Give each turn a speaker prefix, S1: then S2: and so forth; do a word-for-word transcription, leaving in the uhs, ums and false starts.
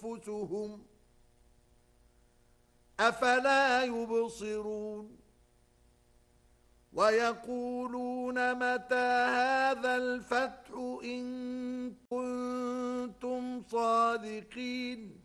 S1: أنفسهم أفلا يبصرون ويقولون متى هذا الفتح إن كنتم صادقين